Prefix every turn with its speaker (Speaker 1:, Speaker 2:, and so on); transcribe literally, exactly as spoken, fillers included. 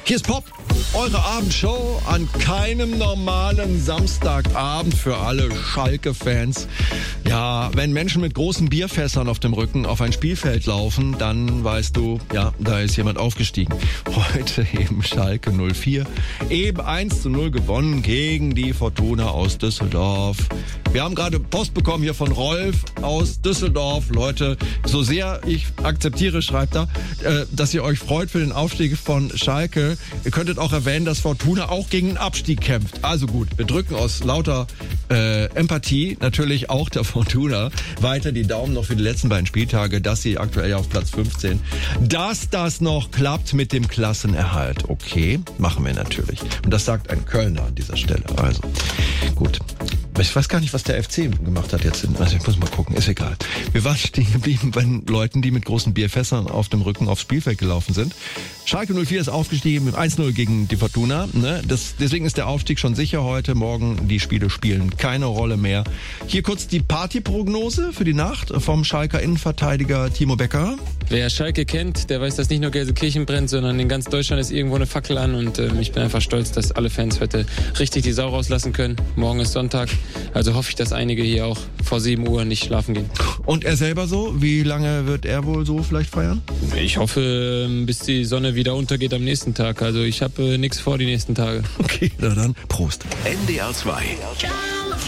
Speaker 1: Hier ist Pop, eure Abendshow an keinem normalen Samstagabend für alle Schalke-Fans. Ja, wenn Menschen mit großen Bierfässern auf dem Rücken auf ein Spielfeld laufen, dann weißt du, ja, da ist jemand aufgestiegen. Heute eben Schalke null vier, eben eins zu null gewonnen gegen die Fortuna aus Düsseldorf. Wir haben gerade Post bekommen hier von Rolf aus Düsseldorf. Leute, so sehr ich akzeptiere, schreibt er, äh, dass ihr euch freut für den Aufstieg von Schalke. Ihr könntet auch erwähnen, dass Fortuna auch gegen den Abstieg kämpft. Also gut, wir drücken aus lauter äh, Empathie natürlich auch der Fortuna weiter die Daumen noch für die letzten beiden Spieltage, dass sie aktuell ja auf Platz fünfzehn. Dass das noch klappt mit dem Klassenerhalt. Okay, machen wir natürlich. Und das sagt ein Kölner an dieser Stelle. Also gut. Ich weiß gar nicht, was der F C gemacht hat jetzt. Also ich muss mal gucken, ist egal. Wir waren stehen geblieben bei Leuten, die mit großen Bierfässern auf dem Rücken aufs Spielfeld gelaufen sind. Schalke null vier ist aufgestiegen mit eins null gegen die Fortuna. Ne? Das, deswegen ist der Aufstieg schon sicher heute. Morgen die Spiele spielen keine Rolle mehr. Hier kurz die Partyprognose für die Nacht vom Schalker Innenverteidiger Timo Becker.
Speaker 2: Wer Schalke kennt, der weiß, dass nicht nur Gelsenkirchen brennt, sondern in ganz Deutschland ist irgendwo eine Fackel an. Und äh, ich bin einfach stolz, dass alle Fans heute richtig die Sau rauslassen können. Morgen ist Sonntag. Also hoffe ich, dass einige hier auch vor sieben Uhr nicht schlafen gehen.
Speaker 1: Und er selber so? Wie lange wird er wohl so vielleicht feiern?
Speaker 2: Ich hoffe, bis die Sonne wieder untergeht am nächsten Tag. Also ich habe äh, nichts vor die nächsten Tage.
Speaker 1: Okay, na dann, Prost.
Speaker 3: N D R zwei.